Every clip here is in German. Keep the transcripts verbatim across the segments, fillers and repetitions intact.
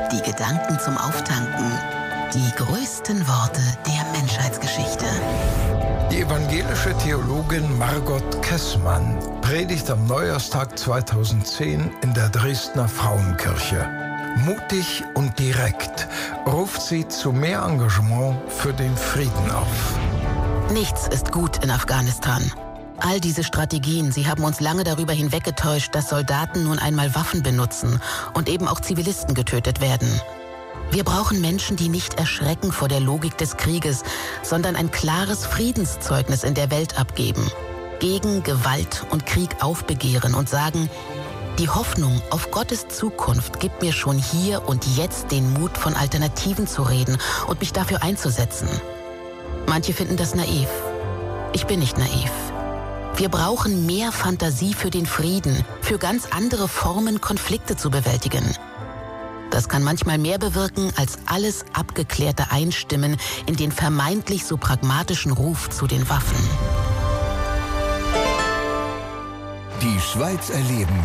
die Gedanken zum Auftanken, die größten Worte der Menschheitsgeschichte. Die evangelische Theologin Margot Kessmann predigt am Neujahrstag zweitausendzehn in der Dresdner Frauenkirche. Mutig und direkt ruft sie zu mehr Engagement für den Frieden auf. Nichts ist gut in Afghanistan. All diese Strategien, sie haben uns lange darüber hinweggetäuscht, dass Soldaten nun einmal Waffen benutzen und eben auch Zivilisten getötet werden. Wir brauchen Menschen, die nicht erschrecken vor der Logik des Krieges, sondern ein klares Friedenszeugnis in der Welt abgeben, gegen Gewalt und Krieg aufbegehren und sagen, die Hoffnung auf Gottes Zukunft gibt mir schon hier und jetzt den Mut, von Alternativen zu reden und mich dafür einzusetzen. Manche finden das naiv. Ich bin nicht naiv. Wir brauchen mehr Fantasie für den Frieden, für ganz andere Formen, Konflikte zu bewältigen. Das kann manchmal mehr bewirken als alles abgeklärte Einstimmen in den vermeintlich so pragmatischen Ruf zu den Waffen. Die Schweiz erleben.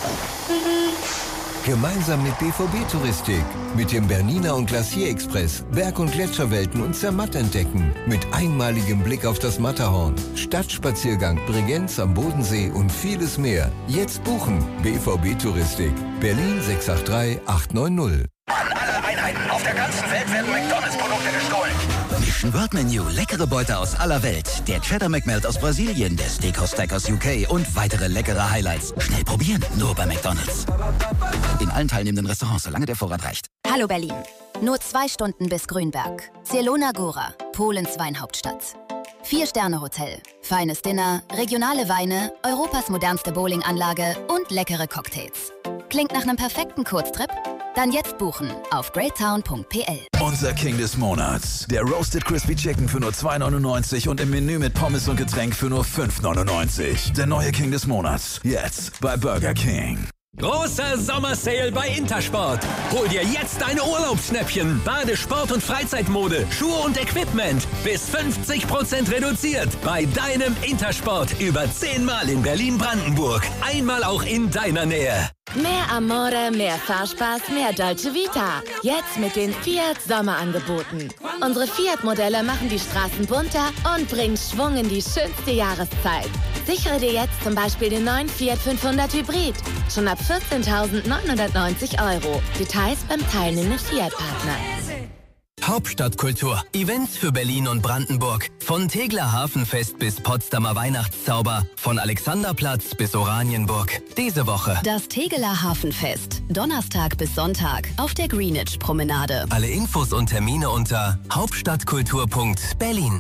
Gemeinsam mit B V B-Touristik. Mit dem Bernina und Glacier Express Berg- und Gletscherwelten und Zermatt entdecken. Mit einmaligem Blick auf das Matterhorn. Stadtspaziergang, Bregenz am Bodensee und vieles mehr. Jetzt buchen. B V B-Touristik. Berlin sechs acht drei acht neun null. An alle Einheiten auf der ganzen Welt werden McDonalds-Produkte gestohlen. Mission World Menu, leckere Beute aus aller Welt. Der Cheddar McMelt aus Brasilien, der Steakhouse Stack aus U K und weitere leckere Highlights. Schnell probieren, nur bei McDonalds. In allen teilnehmenden Restaurants, solange der Vorrat reicht. Hallo Berlin. Nur zwei Stunden bis Grünberg. Zielona Góra, Polens Weinhauptstadt. Vier-Sterne-Hotel, feines Dinner, regionale Weine, Europas modernste Bowlinganlage und leckere Cocktails. Klingt nach einem perfekten Kurztrip? Dann jetzt buchen auf greattown punkt p l. Unser King des Monats. Der Roasted Crispy Chicken für nur zwei neunundneunzig und im Menü mit Pommes und Getränk für nur fünf neunundneunzig. Der neue King des Monats. Jetzt bei Burger King. Großer Sommersale bei Intersport. Hol dir jetzt deine Urlaubsschnäppchen. Bade-, Sport- und Freizeitmode, Schuhe und Equipment. Bis fünfzig Prozent reduziert. Bei deinem Intersport. Über zehnmal in Berlin-Brandenburg. Einmal auch in deiner Nähe. Mehr Amore, mehr Fahrspaß, mehr Dolce Vita. Jetzt mit den Fiat Sommerangeboten. Unsere Fiat-Modelle machen die Straßen bunter und bringen Schwung in die schönste Jahreszeit. Sichere dir jetzt zum Beispiel den neuen Fiat fünfhundert Hybrid. Schon ab vierzehntausendneunhundertneunzig Euro. Details beim teilnehmenden Fiat-Partner. Hauptstadtkultur. Events für Berlin und Brandenburg. Von Tegeler Hafenfest bis Potsdamer Weihnachtszauber. Von Alexanderplatz bis Oranienburg. Diese Woche Das Tegeler Hafenfest. Donnerstag bis Sonntag auf der Greenwich-Promenade. alle Infos und Termine unter hauptstadtkultur punkt berlin.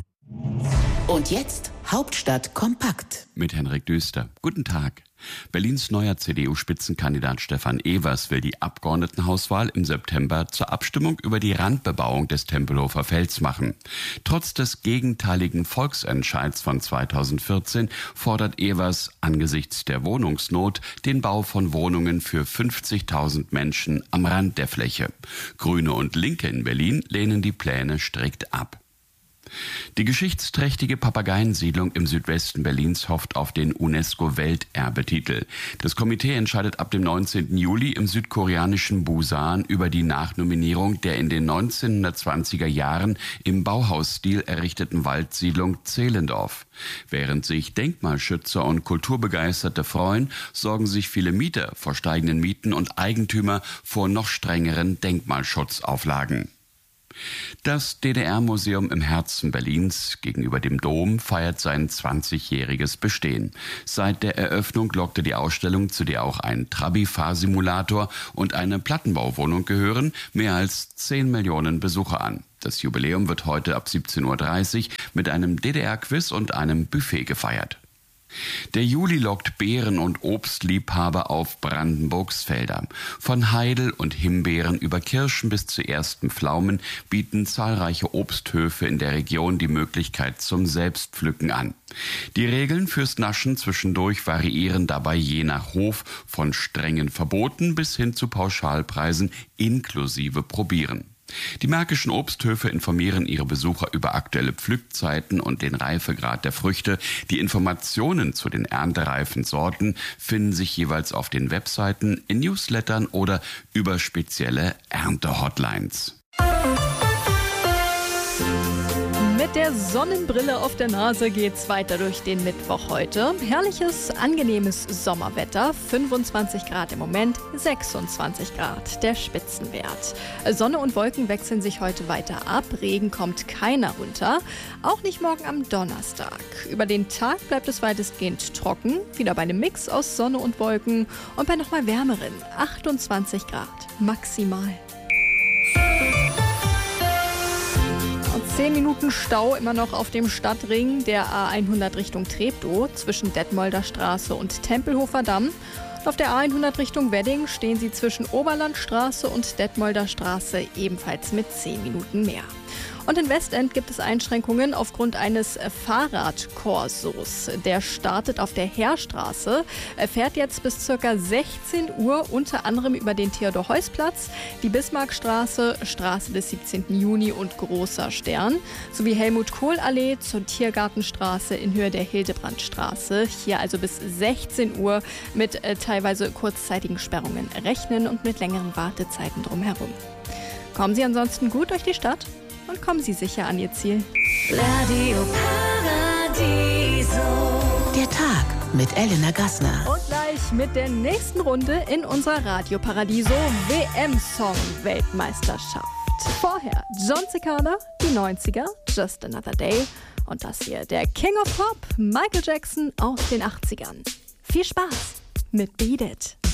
Und jetzt Hauptstadt kompakt. Mit Henrik Düster. Guten Tag. Berlins neuer C D U-Spitzenkandidat Stefan Evers will die Abgeordnetenhauswahl im September zur Abstimmung über die Randbebauung des Tempelhofer Felds machen. Trotz des gegenteiligen Volksentscheids von zweitausendvierzehn fordert Evers angesichts der Wohnungsnot den Bau von Wohnungen für fünfzigtausend Menschen am Rand der Fläche. Grüne und Linke in Berlin lehnen die Pläne strikt ab. Die geschichtsträchtige Papageiensiedlung im Südwesten Berlins hofft auf den UNESCO-Welterbetitel. Das Komitee entscheidet ab dem neunzehnten Juli im südkoreanischen Busan über die Nachnominierung der in den neunzehnhundertzwanziger Jahren im Bauhausstil errichteten Waldsiedlung Zehlendorf. Während sich Denkmalschützer und Kulturbegeisterte freuen, sorgen sich viele Mieter vor steigenden Mieten und Eigentümer vor noch strengeren Denkmalschutzauflagen. Das D D R-Museum im Herzen Berlins gegenüber dem Dom feiert sein zwanzigjähriges Bestehen. Seit der Eröffnung lockte die Ausstellung, zu der auch ein Trabi-Fahrsimulator und eine Plattenbauwohnung gehören, mehr als zehn Millionen Besucher an. Das Jubiläum wird heute ab siebzehn Uhr dreißig mit einem D D R-Quiz und einem Buffet gefeiert. Der Juli lockt Beeren- und Obstliebhaber auf Brandenburgs Felder. Von Heidel und Himbeeren über Kirschen bis zu ersten Pflaumen bieten zahlreiche Obsthöfe in der Region die Möglichkeit zum Selbstpflücken an. Die Regeln fürs Naschen zwischendurch variieren dabei je nach Hof von strengen Verboten bis hin zu Pauschalpreisen inklusive Probieren. Die märkischen Obsthöfe informieren ihre Besucher über aktuelle Pflückzeiten und den Reifegrad der Früchte. Die Informationen zu den erntereifen Sorten finden sich jeweils auf den Webseiten, in Newslettern oder über spezielle Ernte-Hotlines. Mit der Sonnenbrille auf der Nase geht's weiter durch den Mittwoch heute. Herrliches, angenehmes Sommerwetter. fünfundzwanzig Grad im Moment, sechsundzwanzig Grad der Spitzenwert. Sonne und Wolken wechseln sich heute weiter ab. Regen kommt keiner runter. Auch nicht morgen am Donnerstag. Über den Tag bleibt es weitestgehend trocken. Wieder bei einem Mix aus Sonne und Wolken. Und bei nochmal wärmeren achtundzwanzig Grad maximal. zehn Minuten Stau immer noch auf dem Stadtring der A hundert Richtung Treptow zwischen Detmolder Straße und Tempelhofer Damm. Und auf der A hundert Richtung Wedding stehen sie zwischen Oberlandstraße und Detmolder Straße ebenfalls mit zehn Minuten mehr. Und in Westend gibt es Einschränkungen aufgrund eines Fahrradkorsos. Der startet auf der Heerstraße, fährt jetzt bis ca. sechzehn Uhr unter anderem über den Theodor-Heuss-Platz, die Bismarckstraße, Straße des siebzehnten Juni und Großer Stern, sowie Helmut-Kohl-Allee zur Tiergartenstraße in Höhe der Hildebrandstraße. Hier also bis sechzehn Uhr mit äh, teilweise kurzzeitigen Sperrungen rechnen und mit längeren Wartezeiten drumherum. Kommen Sie ansonsten gut durch die Stadt und kommen Sie sicher an Ihr Ziel. Radio Paradiso. Der Tag mit Elena Gassner. Und gleich mit der nächsten Runde in unserer Radio Paradiso W M-Song-Weltmeisterschaft. Vorher John Cicada, die neunziger, Just Another Day. Und das hier, der King of Pop, Michael Jackson aus den achtzigern. Viel Spaß mit Beat It.